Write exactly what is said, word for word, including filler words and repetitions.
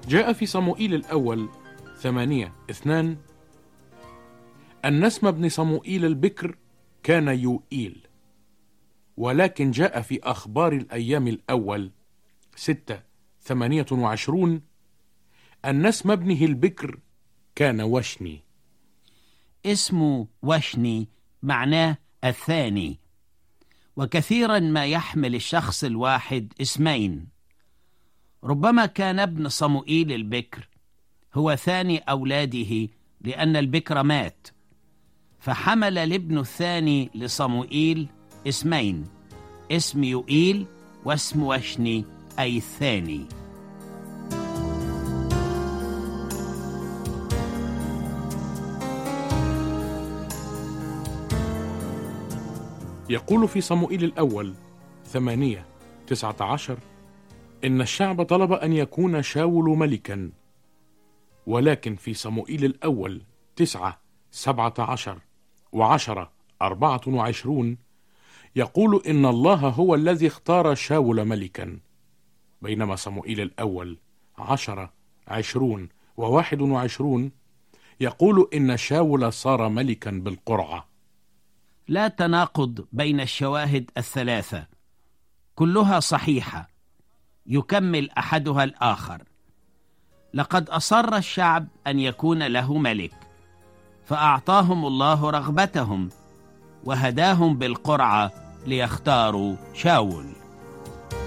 جاء في صموئيل الأول ثمانية اثنان أن اسم ابن صموئيل البكر كان يوئيل، ولكن جاء في أخبار الأيام الأول ستة ثمانية وعشرون أن اسم ابنه البكر كان وشني. اسمه وشني معناه الثاني، وكثيرا ما يحمل الشخص الواحد اسمين. ربما كان ابن صموئيل البكر هو ثاني أولاده لأن البكر مات، فحمل الابن الثاني لصموئيل اسمين، اسم يوئيل واسم وشني أي الثاني. يقول في صموئيل الأول ثمانية تسعة عشر إن الشعب طلب أن يكون شاول ملكا، ولكن في صموئيل الأول تسعة سبعة عشر وعشرة أربعة وعشرون يقول إن الله هو الذي اختار شاول ملكا، بينما صموئيل الأول عشرة عشرون وواحد وعشرون يقول إن شاول صار ملكا بالقرعة. لا تناقض بين الشواهد الثلاثة، كلها صحيحة يكمل أحدها الآخر. لقد أصر الشعب أن يكون له ملك، فأعطاهم الله رغبتهم وهداهم بالقرعة ليختاروا شاول.